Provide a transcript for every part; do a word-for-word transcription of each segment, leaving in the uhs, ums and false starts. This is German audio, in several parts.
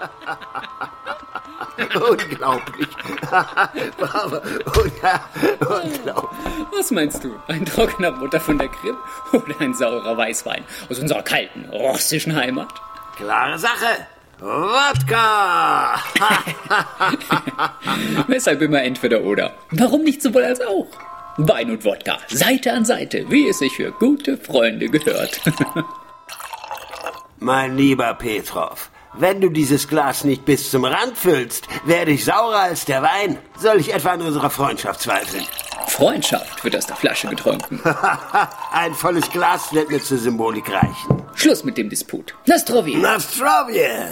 Unglaublich. Bravo. Unglaublich. Was meinst du? Ein trockener Butter von der Krim oder ein saurer Weißwein aus unserer kalten russischen Heimat? Klare Sache. Wodka! Weshalb immer entweder oder? Warum nicht sowohl als auch? Wein und Wodka, Seite an Seite, wie es sich für gute Freunde gehört. Mein lieber Petrov, wenn du dieses Glas nicht bis zum Rand füllst, werde ich saurer als der Wein. Soll ich etwa an unserer Freundschaft zweifeln? Freundschaft wird aus der Flasche getrunken. Ein volles Glas wird mir zur Symbolik reichen. Schluss mit dem Disput. Nastrovje! Nastrovje!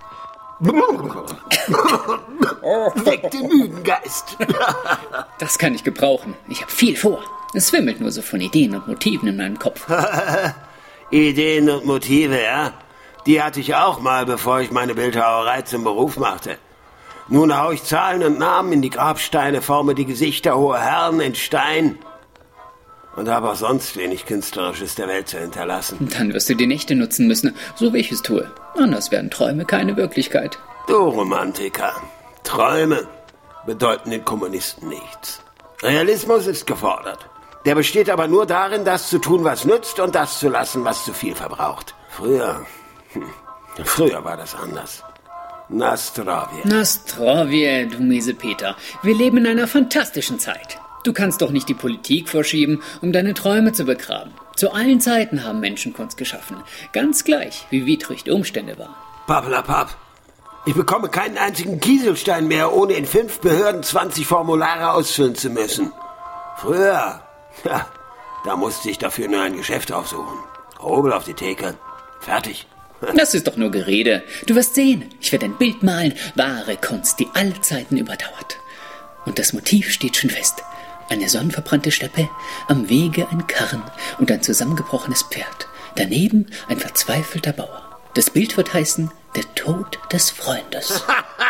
Weck den müden Geist. Das kann ich gebrauchen. Ich habe viel vor. Es wimmelt nur so von Ideen und Motiven in meinem Kopf. Ideen und Motive, ja? Die hatte ich auch mal, bevor ich meine Bildhauerei zum Beruf machte. Nun hau ich Zahlen und Namen in die Grabsteine, forme die Gesichter hoher Herren in Stein und habe auch sonst wenig Künstlerisches der Welt zu hinterlassen. Dann wirst du die Nächte nutzen müssen, so wie ich es tue. Anders werden Träume keine Wirklichkeit. Du Romantiker, Träume bedeuten den Kommunisten nichts. Realismus ist gefordert. Der besteht aber nur darin, das zu tun, was nützt und das zu lassen, was zu viel verbraucht. Früher, hm, früher war das anders. Nastrovje. Nastrovje, du miese Peter. Wir leben in einer fantastischen Zeit. Du kannst doch nicht die Politik vorschieben, um deine Träume zu begraben. Zu allen Zeiten haben Menschen Kunst geschaffen. Ganz gleich, wie widrig die Umstände waren. Pappelapapp. Ich bekomme keinen einzigen Kieselstein mehr, ohne in fünf Behörden zwanzig Formulare ausfüllen zu müssen. Früher, ja, da musste ich dafür nur ein Geschäft aufsuchen. Hobel auf die Theke. Fertig. Das ist doch nur Gerede. Du wirst sehen, ich werde ein Bild malen, wahre Kunst, die alle Zeiten überdauert. Und das Motiv steht schon fest. Eine sonnenverbrannte Steppe, am Wege ein Karren und ein zusammengebrochenes Pferd. Daneben ein verzweifelter Bauer. Das Bild wird heißen, der Tod des Freundes.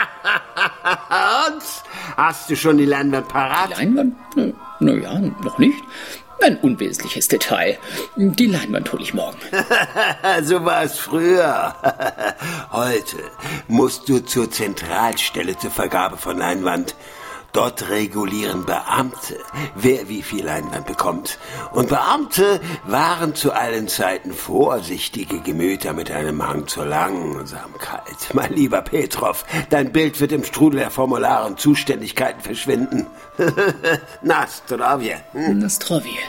Und? Hast du schon die Leinwand parat? Die Leinwand? Na, na ja, noch nicht. Ein unwesentliches Detail. Die Leinwand hole ich morgen. So war es früher. Heute musst du zur Zentralstelle zur Vergabe von Leinwand. Dort regulieren Beamte, wer wie viel Leinwand bekommt. Und Beamte waren zu allen Zeiten vorsichtige Gemüter mit einem Hang zur Langsamkeit. Mein lieber Petrov, dein Bild wird im Strudel der Formulare und Zuständigkeiten verschwinden. Nastrovje. Hm? Nastrovje.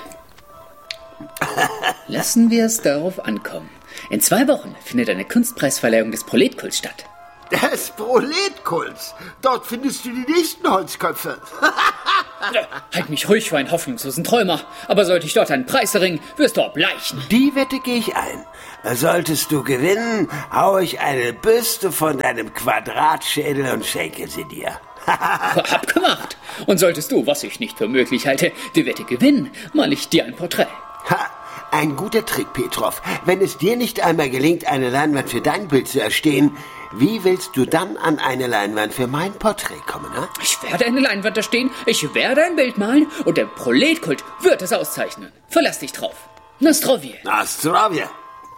Lassen wir es darauf ankommen. In zwei Wochen findet eine Kunstpreisverleihung des Proletkults statt. Des Proletkults? Dort findest du die nächsten Holzköpfe. Halt mich ruhig für einen hoffnungslosen Träumer. Aber sollte ich dort einen Preis erringen, wirst du erbleichen. Die Wette gehe ich ein. Solltest du gewinnen, hau ich eine Büste von deinem Quadratschädel und schenke sie dir. Abgemacht. Und solltest du, was ich nicht für möglich halte, die Wette gewinnen, mal ich dir ein Porträt. Ha, ein guter Trick, Petrov. Wenn es dir nicht einmal gelingt, eine Leinwand für dein Bild zu erstehen, wie willst du dann an eine Leinwand für mein Porträt kommen, ne? Ich werde eine Leinwand da stehen, ich werde ein Bild malen und der Proletkult wird es auszeichnen. Verlass dich drauf. Nastrovje. Nastrovje.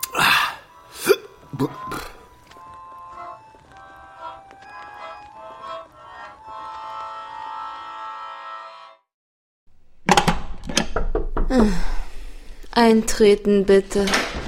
Eintreten, bitte.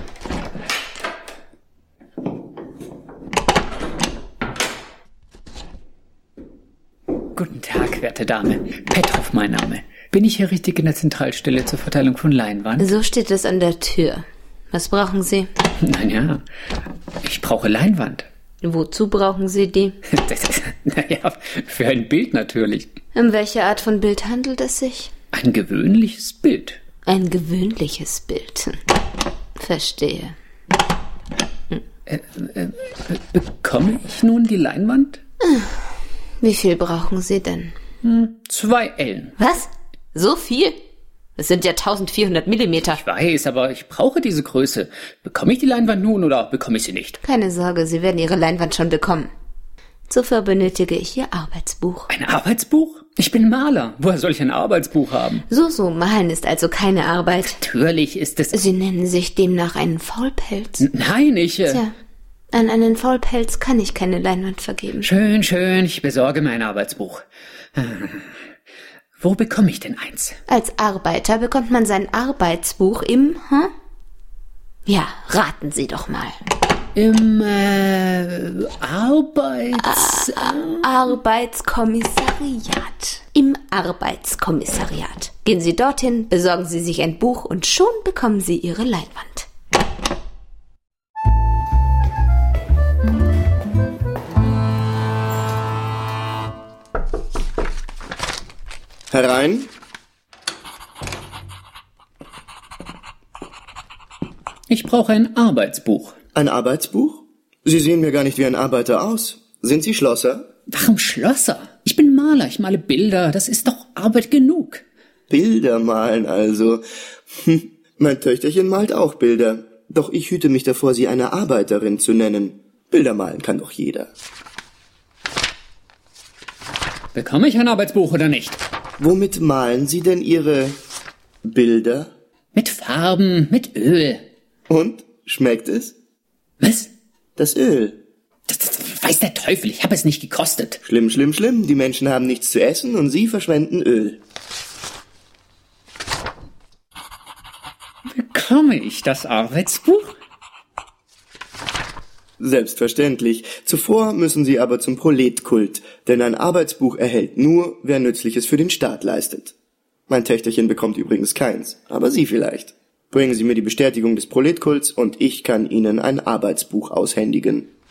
Guten Tag, werte Dame. Petrov, mein Name. Bin ich hier richtig in der Zentralstelle zur Verteilung von Leinwand? So steht es an der Tür. Was brauchen Sie? Naja, ich brauche Leinwand. Wozu brauchen Sie die? Naja, für ein Bild natürlich. Um welche Art von Bild handelt es sich? Ein gewöhnliches Bild. Ein gewöhnliches Bild. Verstehe. Äh, äh, bekomme ich nun die Leinwand? Wie viel brauchen Sie denn? Hm, zwei Ellen. Was? So viel? Das sind ja eintausendvierhundert Millimeter. Ich weiß, aber ich brauche diese Größe. Bekomme ich die Leinwand nun oder bekomme ich sie nicht? Keine Sorge, Sie werden Ihre Leinwand schon bekommen. Zuvor benötige ich Ihr Arbeitsbuch. Ein Arbeitsbuch? Ich bin Maler. Woher soll ich ein Arbeitsbuch haben? So, so, malen ist also keine Arbeit. Natürlich ist es... Sie nennen sich demnach einen Faulpelz? Nein, ich... Äh... Tja, An einen Faulpelz kann ich keine Leinwand vergeben. Schön, schön, ich besorge mein Arbeitsbuch. Wo bekomme ich denn eins? Als Arbeiter bekommt man sein Arbeitsbuch im, hm? Ja, raten Sie doch mal. Im äh, Arbeits... Äh, Arbeitskommissariat. Im Arbeitskommissariat. Gehen Sie dorthin, besorgen Sie sich ein Buch und schon bekommen Sie Ihre Leinwand. Herein. Ich brauche ein Arbeitsbuch. Ein Arbeitsbuch? Sie sehen mir gar nicht wie ein Arbeiter aus. Sind Sie Schlosser? Warum Schlosser? Ich bin Maler, ich male Bilder, das ist doch Arbeit genug. Bilder malen also. Hm, mein Töchterchen malt auch Bilder. Doch ich hüte mich davor, sie eine Arbeiterin zu nennen. Bilder malen kann doch jeder. Bekomme ich ein Arbeitsbuch oder nicht? Womit malen Sie denn Ihre Bilder? Mit Farben, mit Öl. Und? Schmeckt es? Was? Das Öl. Das, das weiß der Teufel, ich habe es nicht gekostet. Schlimm, schlimm, schlimm. Die Menschen haben nichts zu essen und Sie verschwenden Öl. Bekomme ich das Arbeitsbuch? Selbstverständlich. Zuvor müssen Sie aber zum Proletkult, denn ein Arbeitsbuch erhält nur, wer Nützliches für den Staat leistet. Mein Töchterchen bekommt übrigens keins, aber Sie vielleicht. Bringen Sie mir die Bestätigung des Proletkults und ich kann Ihnen ein Arbeitsbuch aushändigen.